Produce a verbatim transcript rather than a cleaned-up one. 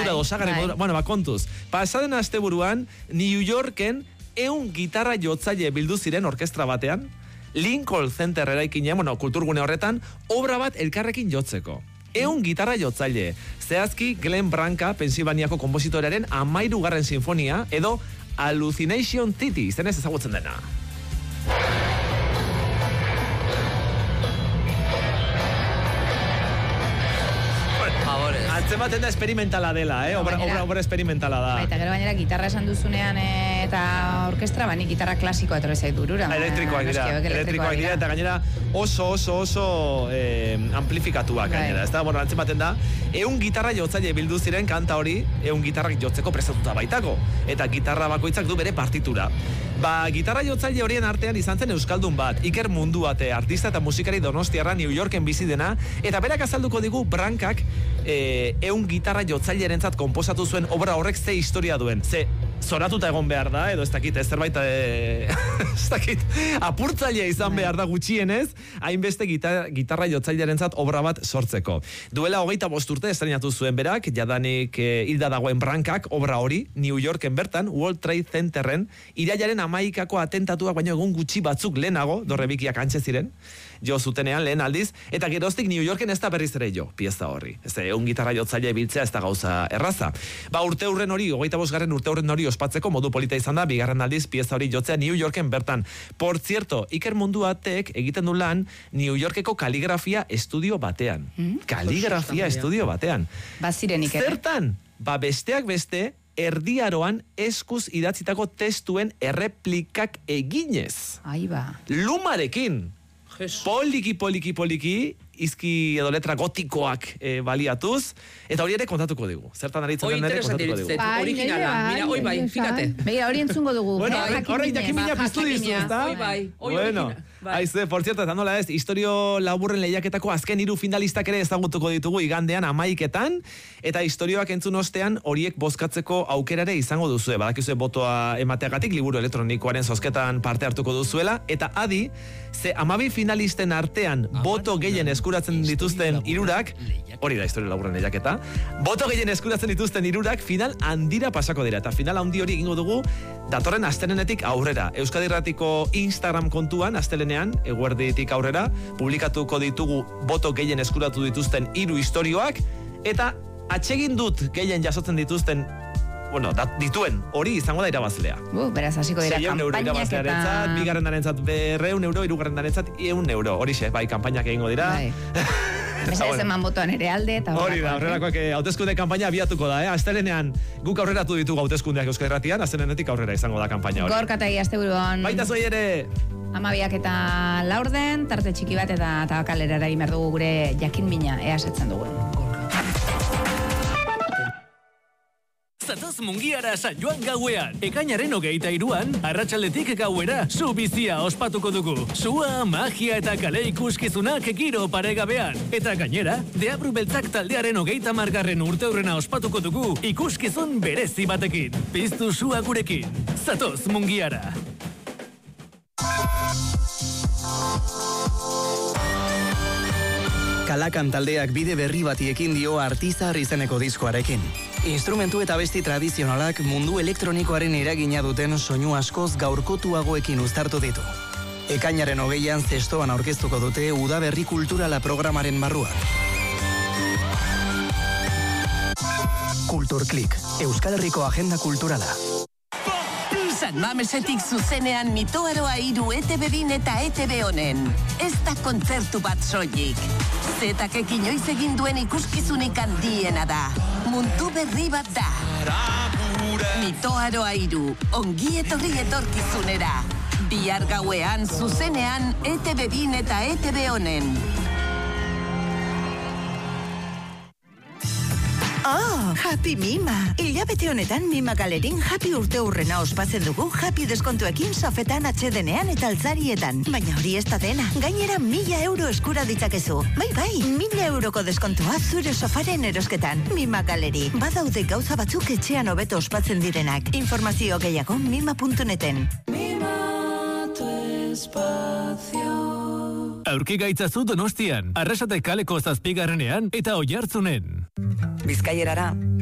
modura, osagarri modura, bueno, ba, kontuz. Pasaden asteburuan, New Yorken eun gitarra jotzaile bildu ziren orkestra batean, Lincoln Center eraikinean, bueno, kulturgune horretan, obra bat elkarrekin jotzeko. Eun gitarra jotzaile. Zehazki, Glenn Branca, Pensilvaniako konpositorearen amairugarren sinfonia, edo Hallucination Titi, izenez ezagutzen dena. Antzematen da experimentala dela, eh? Obra, obra, obra experimentala da. Eta gero gainera, gitarra esan duzunean eta orkestra, bani gitarra klasikoa etorri zait burura. Elektrikoak dira, elektrikoak dira, eta gainera oso, oso, oso eh, amplifikatuak gainera. Ez da, bueno, antzematen da, eun gitarra jotzaile bildu ziren kanta hori, eun gitarrak jotzeko prestatuta baitako. Eta gitarra bakoitzak du bere partitura. Ba, gitarra jotzaile horien artean izan zen euskaldun bat, Iker Munduate, artista eta musikari donostiarra New Yorken bizi dena, eta berak azalduko digu Brankak eh, eun gitarra jotzailearentzat konposatu zuen obra horrek ze historia duen. Ze zoratuta egon behar da, edo ez dakit, ez zerbait, e, ez dakit, apurtzailea izan behar da gutxienez, hainbeste gitarra, gitarra jotzailearentzat obra bat sortzeko. Duela hogeita bost urte estrenatu zuen berak, jadanik e, hilda dagoen Brankak obra hori, New Yorken bertan, World Trade Centerren, irailaren hamaikako atentatuak baino egun gutxi batzuk lehenago, dorrebikiak antxe ziren, jo zutenean lehen aldiz, eta geroztik New Yorken ez da berriz ere jo, pieza horri. Ez egun gitarra jotzailea biltzea ez da gauza erraza. Ba, urte hurren hori, hogeita bosgarren urte hurren hori ospatzeko modu polita izan da, bigarren aldiz pieza hori jotzea New Yorken bertan. Por cierto, Iker Munduatek egiten du lan New Yorkeko kaligrafia estudio batean. Mm? Kaligrafia estudio batean. Baziren Iker. Zertan? Ba, besteak beste, erdiaroan eskuz idatzitako testuen erreplikak eginez. Ai ba. Lumarekin. Jesus. Poliki, poliki, poliki, izki edo letra gotikoak e, baliatuz, eta hori ere kontatuko dugu. Zertan aritzen den ere kontatuko dugu. Originala, mira, oi bai, fíjate. Begira, hori entzungo dugu. Bueno, horre jakimina piztu dizu, ezta? Oi bai, oi bueno, aize, por cierto, eta nola ez, historio laburren lehiaketako azken hiru finalistak ere ezagutuko ditugu igandean amaiketan, eta historioak entzun ostean horiek bozkatzeko aukerare izango duzue. Badakizue botoa emateagatik liburu elektronikoaren zozketan parte hartuko duzuela, eta adi, ze amabi finalisten artean boto gehien eskuratzen dituzten hirurak, hori da historia laburren lehiaketa, boto gehien eskuratzen dituzten hirurak final handira pasako dira, eta final handi hori egingo dugu datorren astelenetik aurrera. Euskadi Irratiko Instagram kontuan astelenean, eguerditik aurrera, publikatuko ditugu boto gehien eskuratu dituzten hiru istorioak, eta atsegin dut gehien jasotzen dituzten, bueno, dat, dituen hori izango da irabazlea. Uh, beraz, hasiko dira kampainak eta... bigarren darentzat berreun euro, hirugarren darentzat eun euro. Horixe, bai, kampainak egingo dira. Bai. Mesedez eman botoan ere alde eta hori da, horrelakoak hauteskunde kanpaina abiatuko da, eh? Astelenean guk aurreratu ditugu hauteskundeak Euskal Irratian, astelenetik aurrera izango da kanpaina hori. Gorkategi asteburuan. Baita zoi ere. Amabiak eta laurden, tarte txiki bat eta tabakalera egin behar dugu gure jakin mina, ea setzen dugun. Zatoz Mungiara San Joan gauean. Ekainaren hogeita iruan, arratsaldetik gauera, zu bizia ospatuko dugu. Sua, magia eta kale ikuskizunak giro paregabean. Eta gainera, Deabru Beltzak taldearen hogeita margarren urteurrena ospatuko dugu ikuskizun berezi batekin. Piztu sua gurekin. Zatoz Mungiara. Kalakan taldeak bide berri bati ekin dio Artizar izeneko diskoarekin. Instrumentu eta besti tradizionalak mundu elektronikoaren eragina duten soinu askoz gaurkotuagoekin uztartu ditu. Ekainaren hogeian zestoan aurkeztuko dute Udaberri Kulturala programaren barruan. Kulturklik, Euskal Herriko agenda kulturala. San Mamesetik zuzenean Mitoaroa hiru E T B bin eta E T B honen. Ez da kontzertu bat soilik. Zetakek inoiz egin duen ikuskizunik handiena da. Mundu berri bat da. Mitoaroa hiru, ongi etorri etorkizunera. Bihar gauean zuzenean E T B bin eta E T B honen. Oh, Happy Mima! Hilabete honetan Mima Galerin Happy urte hurrena ospatzen dugu Happy deskontuekin sofetan atsedenean eta altzarietan. Baina hori ez da dena. Gainera mila euro eskura ditzakezu. Bai, bai, mila euroko deskontua zure sofaren erosketan. Mima Galeri. Badaude gauza batzuk etxean hobeto ospatzen direnak. Informazio gehiago mima puntu neten. Mima tu espacio. Aurki gaitzazu Donostian, Arrasate kaleko zazpigarrenean eta Oiartzunen. Bizkaierara,